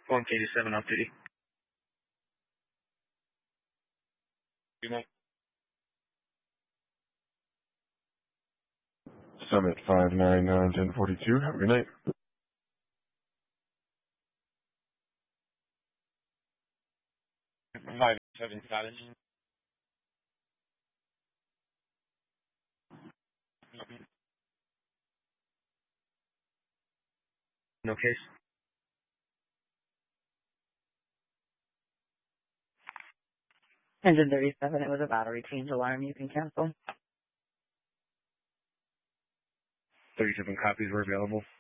187 off duty. Summit 599-1042. Have a good night. Five seven challenge. No case. Engine 37, it was a battery change alarm. You can cancel. 37 copies were available.